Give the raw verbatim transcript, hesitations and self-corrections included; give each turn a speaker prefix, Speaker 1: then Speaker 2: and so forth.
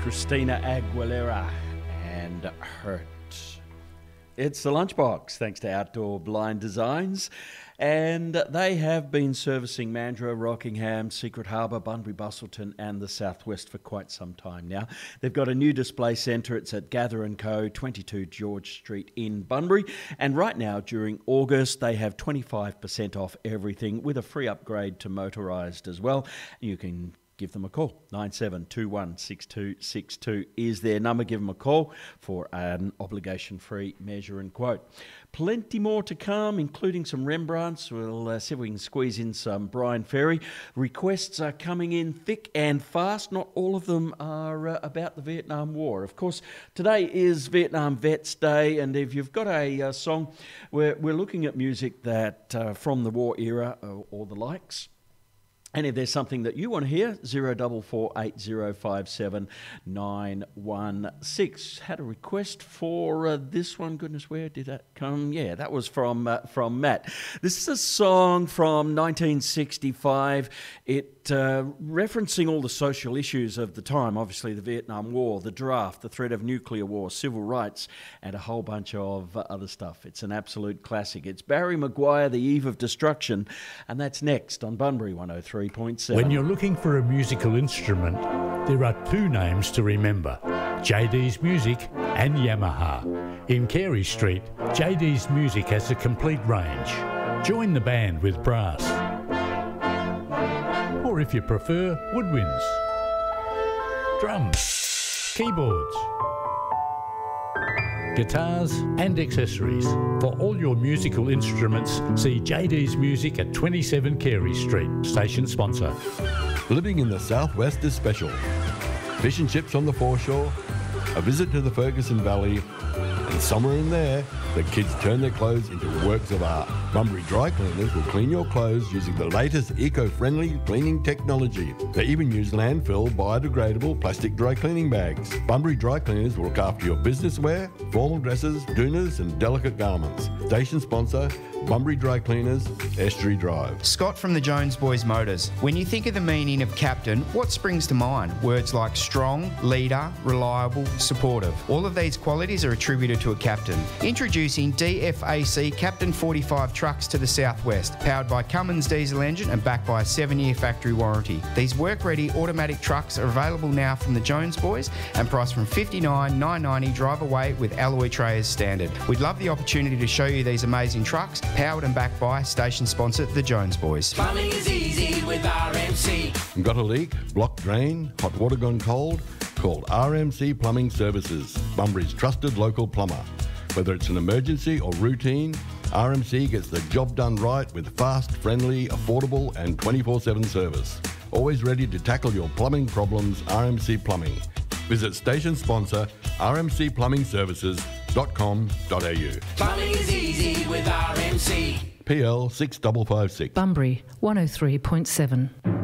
Speaker 1: Christina Aguilera and Hurt. It's the Lunchbox, thanks to Outdoor Blind Designs. And they have been servicing Mandurah, Rockingham, Secret Harbour, Bunbury, Bustleton and the Southwest for quite some time now. They've got a new display centre. It's at Gather and Co, twenty-two George Street in Bunbury. And right now, during August, they have twenty-five percent off everything with a free upgrade to motorised as well. You can give them a call. nine seven two one six two six two is their number. Give them a call for an obligation-free measure and quote. Plenty more to come, including some Rembrandts. We'll uh, see if we can squeeze in some Brian Ferry. Requests are coming in thick and fast. Not all of them are uh, about the Vietnam War. Of course, today is Vietnam Vets Day, and if you've got a uh, song, we're, we're looking at music that uh, from the war era or, or the likes. And if there's something that you want to hear, zero four four eight zero five seven nine one six. Had a request for uh, this one. Goodness, where did that come? Yeah, that was from uh, from Matt. This is a song from nineteen sixty-five. It uh, referencing all the social issues of the time. Obviously, the Vietnam War, the draft, the threat of nuclear war, civil rights, and a whole bunch of uh, other stuff. It's an absolute classic. It's Barry Maguire, The Eve of Destruction, and that's next on Bunbury one oh three point seven.
Speaker 2: When you're looking for a musical instrument, there are two names to remember, J D's Music and Yamaha. In Carey Street, J D's Music has a complete range. Join the band with brass. Or if you prefer, woodwinds, drums, keyboards, guitars and accessories. For all your musical instruments, see J D's Music at twenty-seven Carey Street, station sponsor.
Speaker 3: Living in the southwest is special. Fish and chips on the foreshore, a visit to the Ferguson Valley, and somewhere in there, the kids turn their clothes into works of art. Bunbury Dry Cleaners will clean your clothes using the latest eco-friendly cleaning technology. They even use landfill biodegradable plastic dry cleaning bags. Bunbury Dry Cleaners will look after your business wear, formal dresses, doonas and delicate garments. Station sponsor, Bunbury Dry Cleaners, Estuary Drive.
Speaker 4: Scott from the Jones Boys Motors. When you think of the meaning of captain, what springs to mind? Words like strong, leader, reliable, supportive. All of these qualities are attributed to a captain. Introducing D F A C Captain forty-five trucks to the southwest, powered by Cummins diesel engine and backed by a seven-year factory warranty. These work-ready automatic trucks are available now from the Jones Boys and priced from fifty-nine thousand nine hundred ninety dollars drive away with alloy tray as standard. We'd love the opportunity to show you these amazing trucks, powered and backed by station sponsor the Jones Boys.
Speaker 5: Plumbing is easy with R M C.
Speaker 3: Got a leak, blocked drain, hot water gone cold? Call R M C Plumbing Services, Bunbury's trusted local plumber. Whether it's an emergency or routine, R M C gets the job done right with fast, friendly, affordable and twenty-four seven service. Always ready to tackle your plumbing problems, R M C Plumbing. Visit station sponsor r m c plumbing services dot com dot a u.
Speaker 5: Plumbing is easy with R M C.
Speaker 3: P L six five five six.
Speaker 6: Bunbury one oh three point seven.